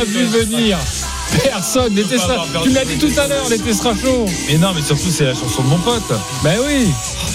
vu venir. Personne. Tu me l'as dit tout à l'heure, l'été sera chaud. Mais non, mais surtout, c'est la chanson de mon pote. Ben oui.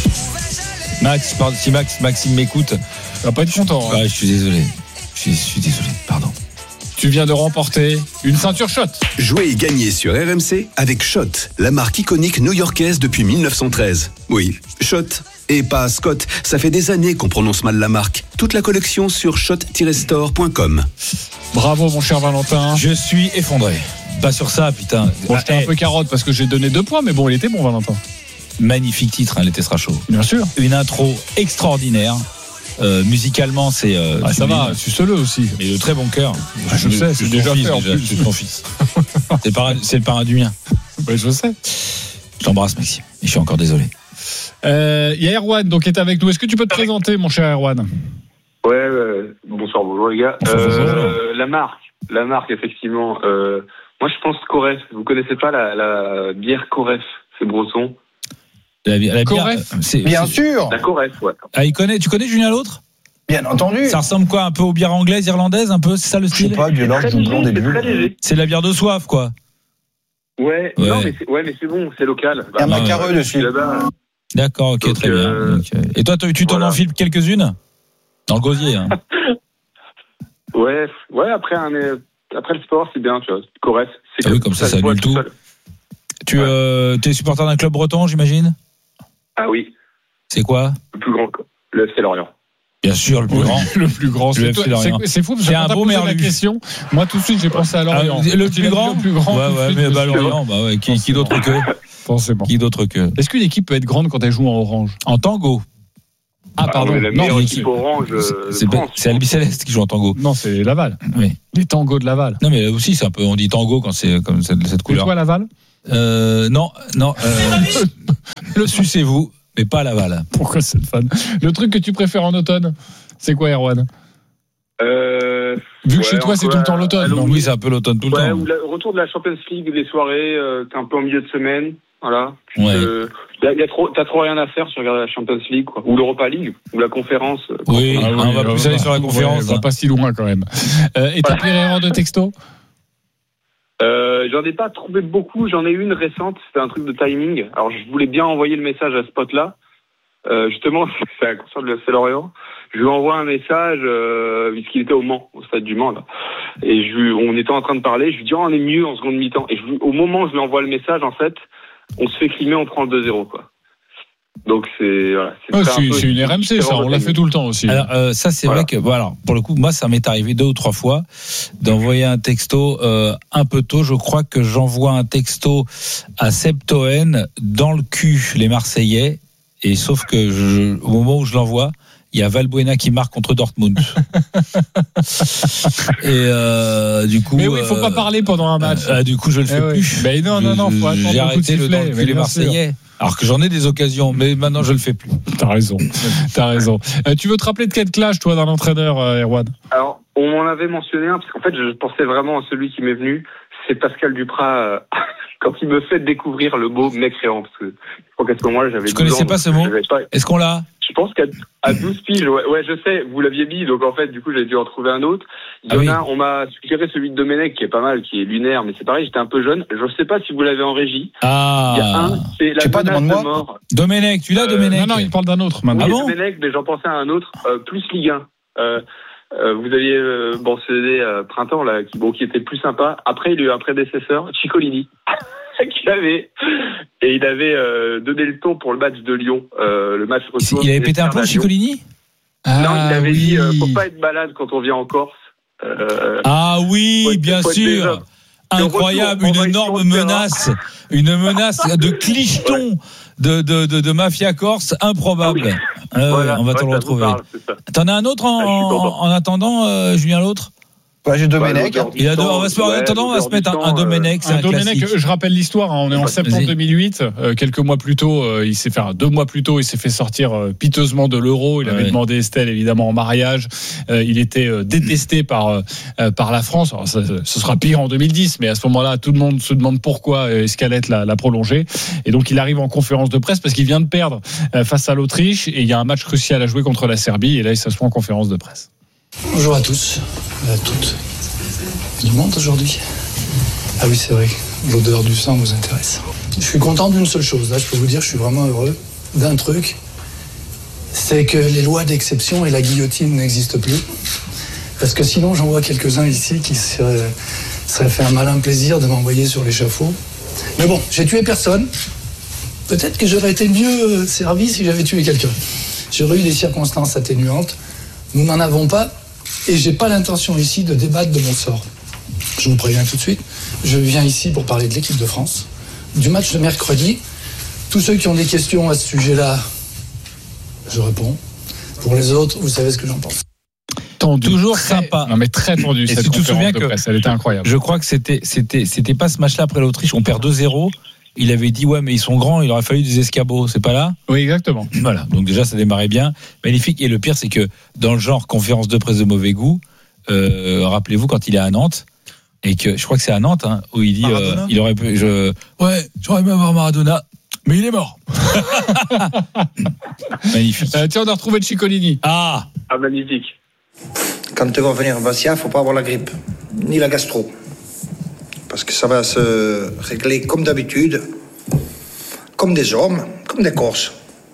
Max, si Maxime m'écoute, il va pas être content. Je suis désolé. Je suis désolé, pardon. Tu viens de remporter une ceinture Shot. Jouez et gagnez sur RMC avec Shot, la marque iconique new-yorkaise depuis 1913. Oui, Shot et pas Scott. Ça fait des années qu'on prononce mal la marque. Toute la collection sur shot-store.com. Bravo mon cher Valentin. Je suis effondré. Pas sur ça, putain. Bon, j'étais un peu carotte parce que j'ai donné 2 points, mais bon, il était bon Valentin. Magnifique titre, l'été sera chaud. Bien sûr. Une intro extraordinaire. Musicalement, c'est. Ça va, suce-le aussi. Mais de très bon cœur. Je sais, c'est déjà fait en plus. C'est ton fils. C'est le parrain du mien. Ouais, je sais. Je t'embrasse, Maxime. Et je suis encore désolé. Il y a Erwan donc, qui est avec nous. Est-ce que tu peux te présenter, mon cher Erwan ? Ouais, bonsoir, bonjour les gars. Bonjour. La marque, effectivement. Moi, je pense Coref. Vous connaissez pas la bière Coref, c'est breton. La bière, bien sûr. La Coref, ouais. Ah, tu connais Julien L'Autre ? Bien entendu. Ça ressemble quoi, un peu aux bières anglaises, irlandaises, un peu, c'est ça le style ? Je sais pas, du large, du blond, des bulles. C'est de la bière de soif, quoi. Ouais. Non, mais c'est bon, c'est local. Un macareux dessus. D'accord, ok, donc, très bien. Okay. Et toi, tu t'en enfiles quelques-unes ? Dans le gosier, hein. Ouais, après le sport, c'est bien, tu vois. Coref. Ah oui, comme ça annule tout. Tu es supporter d'un club breton, j'imagine ? Ah oui. C'est quoi ? Le plus grand, le FC Lorient. Bien sûr, le plus grand. Le plus grand. C'est fou parce que quand t'as posé la question, moi tout de suite j'ai pensé à Lorient. Le plus grand. Ouais, mais Lorient, qui d'autre que forcément. Qui d'autre que. Est-ce qu'une équipe peut être grande quand elle joue en orange ? En tango. Ah pardon. La meilleure équipe orange. C'est Albi Céleste qui joue en tango. Non, c'est Laval. Oui. Les tangos de Laval. Non, mais aussi c'est un peu. On dit tango quand c'est comme cette couleur. C'est toi Laval ? Non. Le sucez-vous, mais pas Laval. Pourquoi cette fan ? Le truc que tu préfères en automne, c'est quoi, Erwan ? Vu que chez toi c'est tout le temps l'automne. Oui, c'est un peu l'automne tout le temps. Ou le retour de la Champions League, des soirées, t'es un peu en milieu de semaine, voilà. T'as trop rien à faire sur regarder la Champions League, quoi. Ou l'Europa League, ou la conférence. Oui, on va plus aller sur la conférence. On va pas si loin quand même. Et ta pire erreur de texto ? J'en ai pas trouvé beaucoup, j'en ai une récente, c'était un truc de timing. Alors je voulais bien envoyer le message à ce pote-là. Justement, c'est à concert de la FC Lorient. Je lui envoie un message, puisqu'il était au Mans, au stade du Mans, là. Et on était en train de parler, je lui dis, on est mieux en seconde mi-temps. Et au moment où je lui envoie le message, en fait, on se fait climer, on prend le 2-0, quoi. Donc c'est une RMC, ça, on l'a fait tout le temps aussi. Alors ça c'est vrai que voilà, pour le coup moi ça m'est arrivé 2 ou 3 fois d'envoyer un texto un peu tôt. Je crois que j'envoie un texto à Seb Toen dans le cul les Marseillais, et sauf que au moment où je l'envoie, il y a Valbuena qui marque contre Dortmund. Et du coup, mais oui, il faut pas parler pendant un match. Du coup, je le fais plus. Mais non, faut attendre. J'ai arrêté le dans le cul les Marseillais. Alors que j'en ai des occasions, mais maintenant je le fais plus. T'as raison. Tu veux te rappeler de quel clash, toi, d'un entraîneur, Erwan ? Alors, on m'en avait mentionné un, parce qu'en fait, je pensais vraiment à celui qui m'est venu. C'est Pascal Duprat, quand il me fait découvrir le mot mécréant. Parce que je crois qu'à ce moment-là, j'avais 12 ans. Tu connaissais pas ce mot ? Est-ce qu'on l'a ? Je pense qu'à 12 piges, ouais, je sais, vous l'aviez mis, donc en fait, du coup, j'ai dû en trouver un autre. On m'a suggéré celui de Domenech, qui est pas mal, qui est lunaire, mais c'est pareil, j'étais un peu jeune. Je sais pas si vous l'avez en régie. Ah. Il y a un, c'est la menace de mort. Domenech, tu l'as, Domenech ? Non, il parle d'un autre, maintenant. Oui, Domenech, mais j'en pensais à un autre, plus Ligue 1. Vous aviez mentionné Printemps, là, qui était plus sympa. Après, il y a eu un prédécesseur, Ciccolini. Il avait donné le ton pour le match de Lyon, le match retour. Il avait pété un plomb, Ciccolini ? Non, il avait dit faut pas être malade quand on vient en Corse. Bien sûr. Incroyable, une énorme menace, de clicheton de mafia corse, improbable. On va te le retrouver. T'en as un autre en attendant, Julien L'Autre ? J'ai Domenech. On va se mettre un Domenech. C'est un Domenech, je rappelle l'histoire. On est en septembre 2008. Quelques mois plus tôt, 2 mois plus tôt, il s'est fait sortir piteusement de l'Euro. Il avait demandé Estelle évidemment en mariage. Il était détesté par la France. Alors, ce sera pire en 2010, mais à ce moment-là, tout le monde se demande pourquoi Escalette l'a prolongé. Et donc, il arrive en conférence de presse parce qu'il vient de perdre face à l'Autriche, et il y a un match crucial à jouer contre la Serbie. Et là, il s'assoit en conférence de presse. Bonjour à tous, à toutes. Du monde aujourd'hui. Ah oui, c'est vrai, l'odeur du sang vous intéresse. Je suis content d'une seule chose, là je peux vous dire, je suis vraiment heureux d'un truc, c'est que les lois d'exception et la guillotine n'existent plus. Parce que sinon j'en vois quelques-uns ici qui seraient fait un malin plaisir de m'envoyer sur l'échafaud. Mais bon, j'ai tué personne. Peut-être que j'aurais été mieux servi si j'avais tué quelqu'un. J'aurais eu des circonstances atténuantes. Nous n'en avons pas. Et j'ai pas l'intention ici de débattre de mon sort. Je vous préviens tout de suite. Je viens ici pour parler de l'équipe de France, du match de mercredi. Tous ceux qui ont des questions à ce sujet-là, je réponds. Pour les autres, vous savez ce que j'en pense. Tendu, toujours sympa. Non mais très tendu. Et cette si tu te souviens conférence de que presse, elle était incroyable. Je crois que c'était pas ce match-là après l'Autriche. On perd 2-0. Il avait dit ouais mais ils sont grands, il aurait fallu des escabeaux. C'est pas là ? Oui, exactement. Voilà. Donc déjà ça démarrait bien, magnifique. Et le pire c'est que dans le genre conférence de presse de mauvais goût, rappelez-vous quand il est à Nantes et que je crois que c'est à Nantes où il dit il aurait pu, j'aurais aimé avoir Maradona. Mais il est mort. Magnifique. Tiens, on a retrouvé Ciccolini. Ah, magnifique. Quand tu vas venir en Bastia, il ne faut pas avoir la grippe, ni la gastro. Parce que ça va se régler comme d'habitude, comme des hommes, comme des Corses.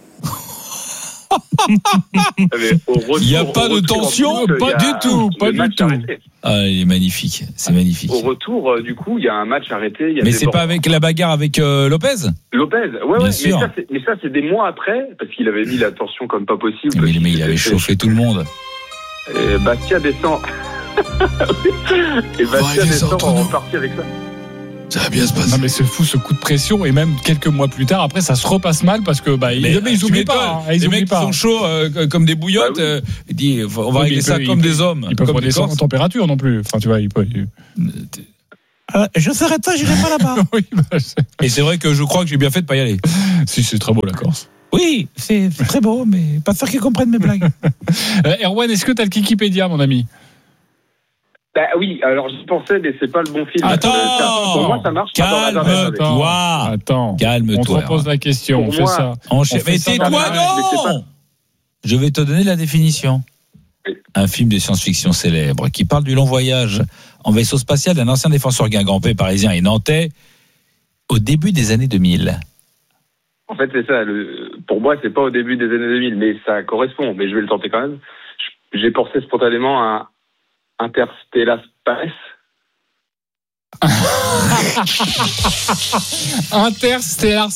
Il n'y a pas de tension, pas du tout. Ah, il est magnifique, c'est magnifique. Au retour, du coup, il y a un match arrêté. Mais c'est pas avec la bagarre avec Lopez ? Lopez, ouais, Bien mais sûr. ça, c'est des mois après, parce qu'il avait mis la tension comme pas possible. Mais il avait chauffé tout le monde. Et Bastia descend. Et Bastia descend en repartie avec ça. Ça va bien se passer. Non mais c'est fou ce coup de pression et même quelques mois plus tard après ça se repasse mal parce que ils oublient pas. Les mecs qui sont chauds comme des bouillottes. Ils disent on va régler ça comme des hommes. Ils peuvent pas descendre en température non plus. Enfin tu vois je s'arrête ça, j'irai pas là-bas. Oui, et c'est vrai que je crois que j'ai bien fait de pas y aller. Si c'est très beau la Corse. Oui, c'est très beau, mais pas sûr qu'ils comprennent mes blagues. Erwan, est-ce que t'as le Kikipédia, mon ami ? Bah oui, alors j'y pensais, mais c'est pas le bon film. Attends, pour moi ça marche. Calme-toi. Attends. Calme-toi. On te repose la question. Pour on fait moi, ça. Mais tais-toi, non. Je vais te donner la définition. Oui. Un film de science-fiction célèbre qui parle du long voyage en vaisseau spatial d'un ancien défenseur guingampais parisien et nantais au début des années 2000. En fait, c'est ça. Pour moi, c'est pas au début des années 2000, mais ça correspond. Mais je vais le tenter quand même. J'ai pensé spontanément à Interstellar Space. Interstellar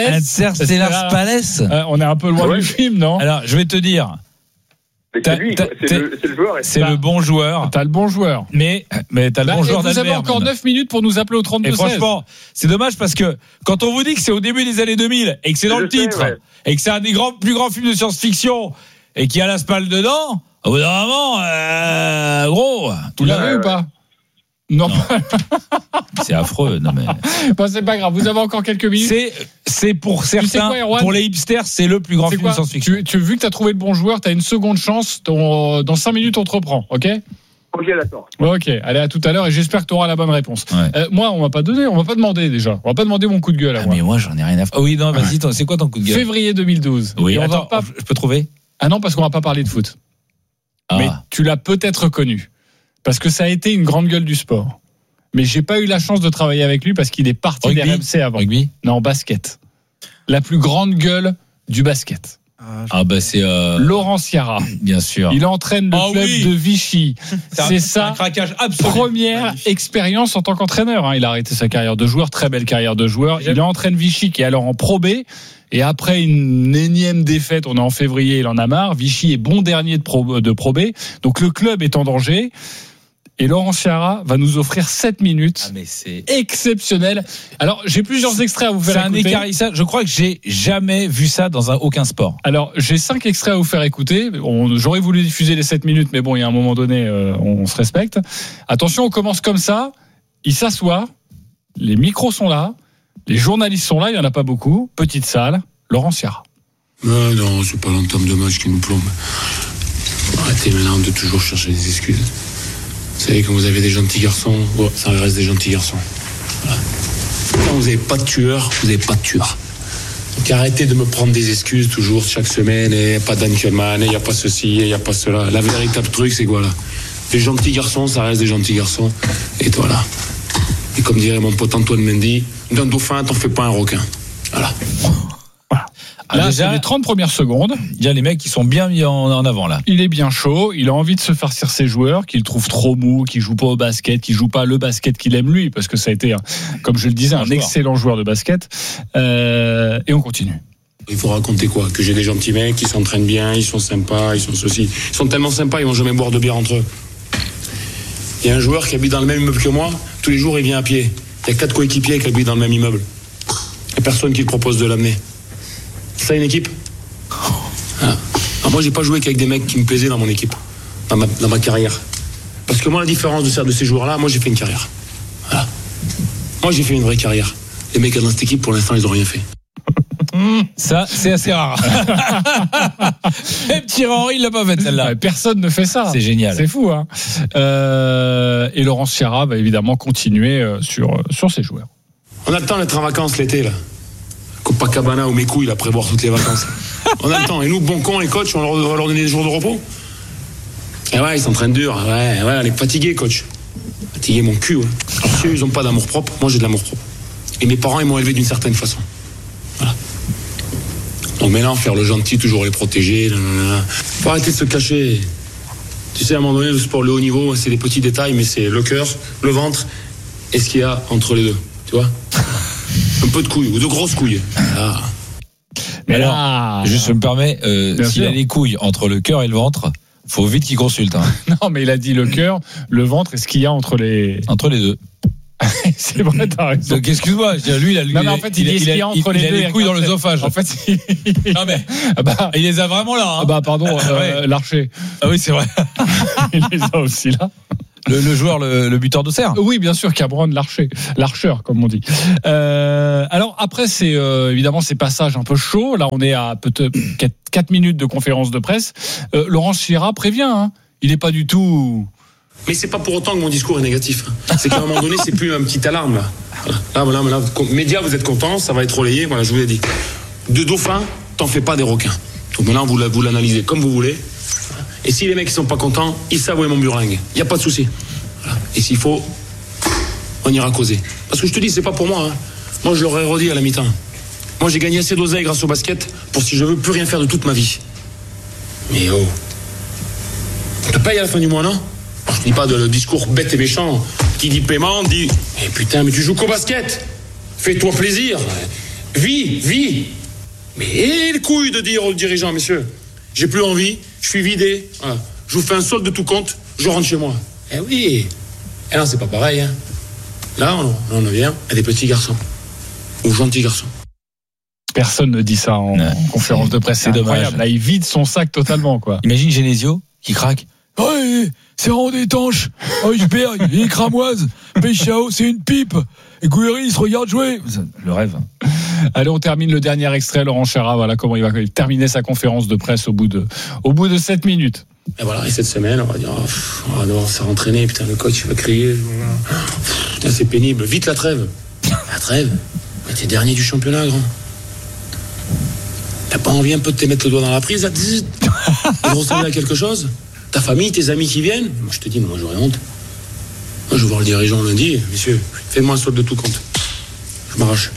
Space. On est un peu loin du film, non ? Alors, je vais te dire. C'est lui, c'est le joueur. C'est le bon joueur. T'as le bon joueur. Mais t'as le bon joueur d'Albert. Vous avez encore 9 minutes pour nous appeler au 32-16. Et franchement, c'est dommage parce que quand on vous dit que c'est au début des années 2000 et que c'est dans le titre et que c'est un des plus grands films de science-fiction et qu'il y a la spale dedans, au bout d'un moment, gros. Vous l'avez ou pas ? Non. C'est affreux. Non mais. Bon, c'est pas grave. Vous avez encore quelques minutes. C'est pour certains, pour les hipsters, c'est le plus grand film de science-fiction. Vu que tu as trouvé le bon joueur, tu as une seconde chance. Dans 5 minutes, on te reprend. Ok, d'accord. Ok, allez, à tout à l'heure et j'espère que tu auras la bonne réponse. Ouais. Moi, on va pas demander déjà. On va pas demander mon coup de gueule à moi. Mais moi, j'en ai rien à faire. Oh oui, non, vas-y, c'est quoi ton coup de gueule ? Février 2012. Oui, attends, je peux trouver ? Ah non, parce qu'on va pas parler de foot. Mais tu l'as peut-être connu. Parce que ça a été une grande gueule du sport. Mais j'ai pas eu la chance de travailler avec lui parce qu'il est parti des RMC avant. Rugby ? Non, basket. La plus grande gueule du basket. C'est Laurent Ciara. Bien sûr. Il entraîne le club de Vichy. C'est sa première expérience en tant qu'entraîneur. Il a arrêté sa carrière de joueur, très belle carrière de joueur. Il entraîne Vichy qui est alors en Pro B. Et après une énième défaite, on est en février, il en a marre. Vichy est bon dernier de Pro B. Donc le club est en danger. Et Laurent Ciara va nous offrir 7 minutes. Mais c'est exceptionnel. Alors, j'ai plusieurs extraits à vous faire écouter. C'est un écarissage. Je crois que j'ai jamais vu ça dans aucun sport. Alors, j'ai 5 extraits à vous faire écouter. J'aurais voulu diffuser les 7 minutes, mais bon, il y a un moment donné, on se respecte. Attention, on commence comme ça. Il s'assoit. Les micros sont là. Les journalistes sont là. Il n'y en a pas beaucoup. Petite salle. Laurent Ciara. Non, c'est pas l'entame de match qui nous plombe. Arrêtez maintenant de toujours chercher des excuses. Vous savez, quand vous avez des gentils garçons, ça reste des gentils garçons. Voilà. Quand vous n'avez pas de tueur, vous n'avez pas de tueur. Donc arrêtez de me prendre des excuses toujours, chaque semaine, et pas d'Ankelman, il n'y a pas ceci, il n'y a pas cela. La véritable truc, c'est quoi là ? Les gentils garçons, ça reste des gentils garçons. Et voilà. Et comme dirait mon pote Antoine Mendy, d'un dauphin, t'en fais pas un requin. Voilà. Là, c'est les 30 premières secondes. Il y a les mecs qui sont bien mis en avant là. Il est bien chaud, il a envie de se farcir ses joueurs, qu'il trouve trop mou, qu'il joue pas au basket, qu'il joue pas le basket qu'il aime lui, parce que ça a été, comme je le disais, un excellent joueur de basket. Et on continue. Il faut raconter quoi? Que j'ai des gentils mecs qui s'entraînent bien, ils sont sympas, ils sont ceci. Ils sont tellement sympas, ils vont jamais boire de bière entre eux. Il y a un joueur qui habite dans le même immeuble que moi, tous les jours il vient à pied. Il y a 4 coéquipiers qui habitent dans le même immeuble. Il n'y a personne qui le propose de l'amener. C'est ça une équipe? Alors moi j'ai pas joué qu'avec des mecs qui me plaisaient dans mon équipe, dans ma carrière. Parce que moi la différence de ces joueurs-là, moi j'ai fait une carrière. Voilà. Moi j'ai fait une vraie carrière. Les mecs dans cette équipe pour l'instant ils ont rien fait. Ça, c'est assez rare. Même Thierry Henry, il l'a pas fait celle-là. Personne ne fait ça. C'est génial. C'est fou, hein. Et Laurence Sierra va évidemment continuer sur ses joueurs. On a le temps d'être en vacances l'été, là. Copacabana ou mes couilles, là, prévoir toutes les vacances. On a le temps. Et nous, bon cons, les coachs, on va leur donner des jours de repos. Et ouais, ils s'entraînent dur. Ouais, on est fatigués, coach. Fatigué mon cul, ouais. Alors, ceux, ils ont pas d'amour propre. Moi, j'ai de l'amour propre. Et mes parents, ils m'ont élevé d'une certaine façon. Voilà. Donc maintenant, faire le gentil, toujours les protéger. Faut arrêter de se cacher. Tu sais, à un moment donné, le sport, le haut niveau, c'est des petits détails, mais c'est le cœur, le ventre et ce qu'il y a entre les deux. Tu vois? Un peu de couilles, ou de grosses couilles. Ah. Mais alors, je me permets, s'il a les couilles entre le cœur et le ventre, faut vite qu'il consulte. Hein. Non, mais il a dit le cœur, le ventre et ce qu'il y a entre les deux. C'est vrai, t'as raison. Donc, excuse-moi, lui, il a non, mais en fait, il dit ce qu'il y a entre les deux. Il a les couilles dans l'œsophage. En fait, non, mais il les a vraiment là. Hein. Pardon, Larcher. Ah oui, c'est vrai. Il les a aussi là. Le joueur, le buteur de serre. Oui, bien sûr, Cameron Larcher, comme on dit. Alors après, c'est évidemment ces passages un peu chauds. Là, on est à peut-être 4 minutes de conférence de presse. Laurence Sierra prévient. Hein. Il n'est pas du tout. Mais c'est pas pour autant que mon discours est négatif. C'est qu'à un moment donné, c'est plus une petite alarme là. Voilà, médias, vous êtes contents, ça va être relayé. Voilà, je vous l'ai dit. De dauphin, t'en fais pas des requins. Donc maintenant, vous l'analysez comme vous voulez. Et si les mecs ne sont pas contents, ils savent où est mon burlingue. Il n'y a pas de souci. Voilà. Et s'il faut, on ira causer. Parce que je te dis, c'est pas pour moi. Hein. Moi, je leur ai redit à la mi-temps. Moi, j'ai gagné assez d'oseille grâce au basket pour si je veux plus rien faire de toute ma vie. Mais oh, on te paye à la fin du mois, non? Je dis pas de le discours bête et méchant. Qui dit paiement, dit eh putain, mais tu joues qu'au basket. Fais-toi plaisir. Vis. Mais les couilles de dire aux dirigeants, messieurs, j'ai plus envie, je suis vidé. Voilà. Je vous fais un solde de tout compte, je rentre chez moi. Eh oui. Eh non, c'est pas pareil. Hein. Là, on vient à des petits garçons. Ou gentils garçons. Personne ne dit ça en conférence de presse. C'est incroyable. Là, il vide son sac totalement, quoi. Imagine Genesio qui craque. Oh, c'est rond étanche. Oh, Hubert, il est cramoise. Péchao, c'est une pipe. Et Gouiri, il se regarde jouer. Le rêve. Allez, on termine le dernier extrait. Laurent Sierra, voilà comment il va terminer sa conférence de presse au bout de 7 minutes. Et voilà, et cette semaine, on va dire, on va devoir se rentraîner. Putain, le coach, il va crier. Putain, c'est pénible. Vite la trêve. La trêve? Mais t'es dernier du championnat, grand. T'as pas envie un peu de te mettre le doigt dans la prise, là, de ressembler à quelque chose? Ta famille, tes amis qui viennent? Moi, je te dis, moi, j'aurais honte. Moi, je vais voir le dirigeant lundi. Messieurs, faites-moi un solde de tout compte. Je m'arrache.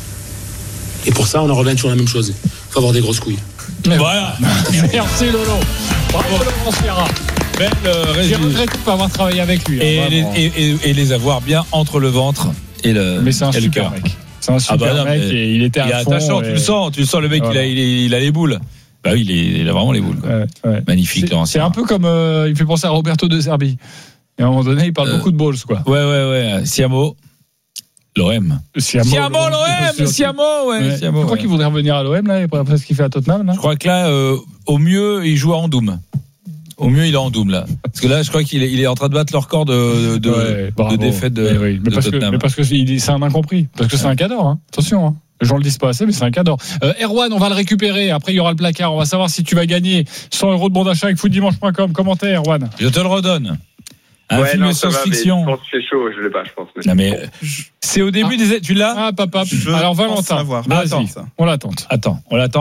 Et pour ça, on en revient toujours la même chose. Il faut avoir des grosses couilles. Voilà. Merci Lolo. Bravo Laurent Sierra. J'ai regretté de ne pas avoir travaillé avec lui. Et les avoir bien entre le ventre et le Mais c'est un super cœur. mec. C'est un super mec et il était à fond. Attachant, tu le sens, le mec, voilà. il a les boules. Bah oui, il a vraiment les boules. Ouais. Magnifique. C'est un peu comme il me fait penser à Roberto de Serbie. Et à un moment donné, il parle beaucoup de balls, quoi. Ouais. Siamo. L'OM. Siamo, ouais. Je crois qu'il voudrait revenir à l'OM, là, après ce qu'il fait à Tottenham, là. Je crois que là, au mieux, il joue à Andoum. Au mieux, il est en Doom, là. Parce que là, je crois qu'il est en train de battre le record de défaite de Tottenham. Mais parce que c'est un incompris. Parce que c'est un cador, hein. Attention, hein. Les gens le disent pas assez, mais c'est un cador. Erwan, on va le récupérer. Après, il y aura le placard. On va savoir si tu vas gagner 100 € de bon d'achat avec footdimanche.com. Comment t'es, Erwan? Je te le redonne. Un film de science-fiction. Je pense que c'est chaud, je l'ai pas, je pense. Non, mais c'est au début des. Tu l'as? Ah, papa. Alors, Valentin. On l'attente. Attends, on l'attente.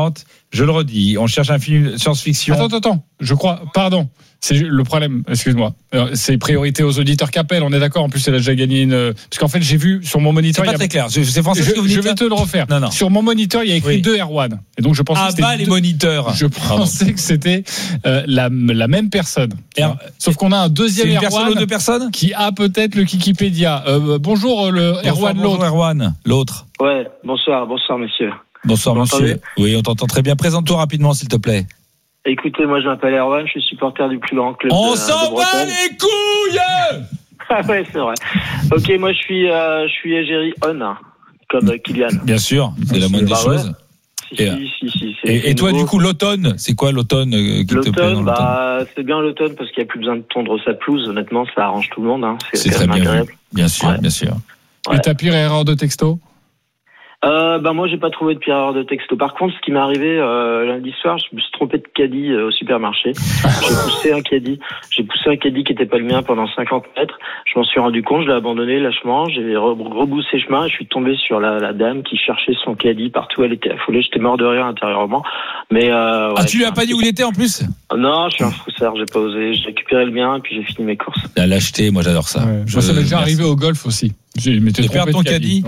Je le redis, on cherche un film science-fiction. Attends, je crois, pardon. C'est le problème, excuse-moi. C'est priorité aux auditeurs qu'appellent, on est d'accord. En plus, elle a déjà gagné une. Parce qu'en fait, j'ai vu sur mon moniteur. C'est pas très clair. C'est français ce que vous dites. Je vais te le refaire. Non. Sur mon moniteur, il y a écrit 2 Erwan. Et donc, je pensais que c'était les moniteurs. Je pensais que c'était la même personne. Sauf qu'on a un deuxième Erwan. C'est une personne ou deux personnes qui a peut-être le Wikipédia. Bonjour, le Erwan, l'autre. Bonjour, Erwan, l'autre. Ouais, bonsoir, messieurs. Bonsoir, monsieur. Oui, on t'entend très bien. Présente-toi rapidement, s'il te plaît. Écoutez, moi, je m'appelle Erwan, je suis supporter du plus grand club. On s'en bat les couilles. Ah ouais, c'est vrai. Ok, moi, je suis égérie on, comme Kylian. Bien sûr, c'est la moindre des choses. Si. Et toi, du coup, l'automne, c'est quoi l'automne qui te plaît dans l'automne ? C'est bien l'automne parce qu'il n'y a plus besoin de tondre sa pelouse. Honnêtement, ça arrange tout le monde. C'est très bien agréable. Bien sûr. Ouais. Et ta pire erreur de texto ? Moi, j'ai pas trouvé de pire erreur de texto. Par contre, ce qui m'est arrivé lundi soir, je me suis trompé de caddie au supermarché. J'ai poussé un caddie qui était pas le mien pendant 50 mètres. Je m'en suis rendu compte, je l'ai abandonné lâchement. J'ai rebroussé chemin et je suis tombé sur la dame qui cherchait son caddie partout. Elle était affolée, j'étais mort de rire intérieurement. Mais tu lui as pas dit où il était en plus ? Non, je suis un froussard, j'ai pas osé. J'ai récupéré le mien et puis j'ai fini mes courses. La lâcheté, moi j'adore ça. Moi, ça m'est déjà arrivé au golf aussi. Tu perds ton caddie.